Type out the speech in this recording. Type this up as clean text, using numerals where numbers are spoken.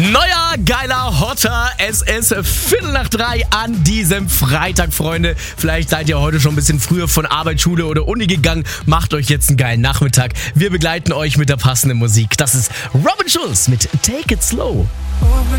Neuer, geiler, hotter. Es ist 2:45 an diesem Freitag, Freunde. Vielleicht seid ihr heute schon ein bisschen früher von Arbeit, Schule oder Uni gegangen. Macht euch jetzt einen geilen Nachmittag. Wir begleiten euch mit der passenden Musik. Das ist Robin Schulz mit Take It Slow.